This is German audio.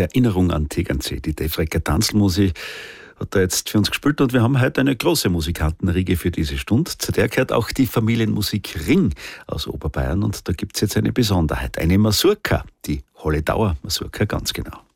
Erinnerung an Tegernsee. Die Defrecker Tanzlmusik hat er jetzt für uns gespielt und wir haben heute eine große Musikantenriege für diese Stunde. Zu der gehört auch die Familienmusik Ring aus Oberbayern und da gibt es jetzt eine Besonderheit, eine Mazurka, die Holle Dauer Mazurka ganz genau.